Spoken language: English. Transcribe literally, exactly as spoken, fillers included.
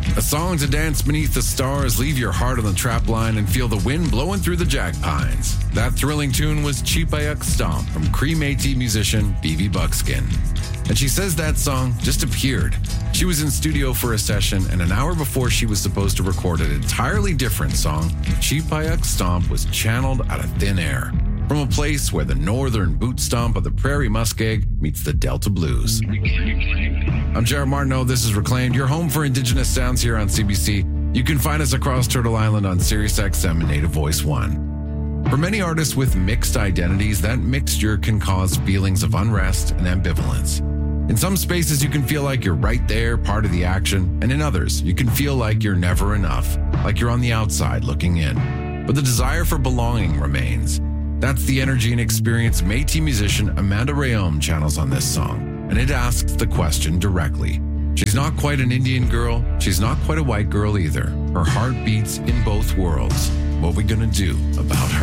A song to dance beneath the stars, leave your heart on the trap line, and feel the wind blowing through the jack pines. That thrilling tune was Cheapayak Stomp from Cree Métis musician B B Buckskin. And she says that song just appeared. She was in studio for a session, and an hour before she was supposed to record an entirely different song, Cheapayak Stomp was channeled out of thin air, from a place where the northern boot stomp of the prairie muskeg meets the Delta blues. I'm Jared Martineau. This is Reclaimed, your home for Indigenous sounds here on C B C. You can find us across Turtle Island on Sirius X M and Native Voice one. For many artists with mixed identities, that mixture can cause feelings of unrest and ambivalence. In some spaces, you can feel like you're right there, part of the action, and in others, you can feel like you're never enough, like you're on the outside looking in. But the desire for belonging remains. That's the energy and experience Métis musician Amanda Rayom channels on this song, and it asks the question directly. She's not quite an Indian girl, she's not quite a white girl either. Her heart beats in both worlds. What we gonna do about her?